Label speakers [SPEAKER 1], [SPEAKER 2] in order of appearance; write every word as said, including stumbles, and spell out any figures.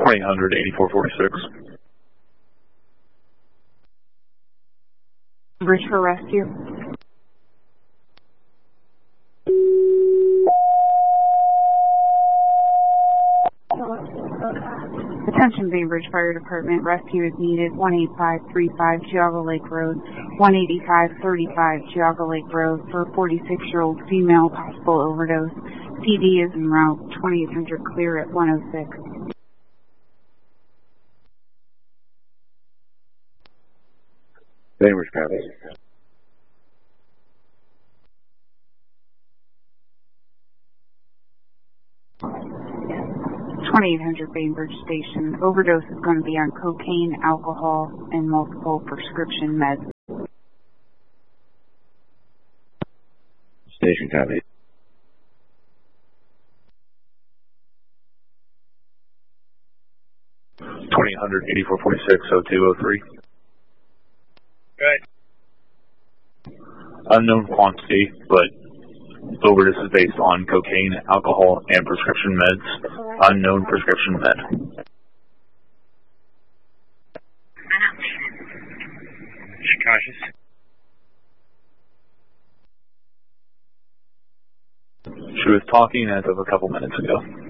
[SPEAKER 1] twenty-eight hundred, eighty-four forty-six.
[SPEAKER 2] Bridge for rescue. Attention Bainbridge Fire Department, rescue is needed. one eight five three five Geauga Lake Road, one eighty-five thirty-five Geauga Lake Road for a forty-six-year-old female, possible overdose. P D is en route, twenty-eight hundred clear at one oh six.
[SPEAKER 3] Bainbridge copy.
[SPEAKER 2] twenty-eight hundred Bainbridge Station. Overdose is going to be on cocaine, alcohol, and multiple prescription meds.
[SPEAKER 3] Station copy.
[SPEAKER 1] twenty-eight hundred, eighty-four forty-six, oh two oh three.
[SPEAKER 4] Good.
[SPEAKER 1] Unknown quantity, but overdose is based on cocaine, alcohol, and prescription meds. Unknown prescription med.
[SPEAKER 4] She cautious.
[SPEAKER 1] She was talking as of a couple minutes ago.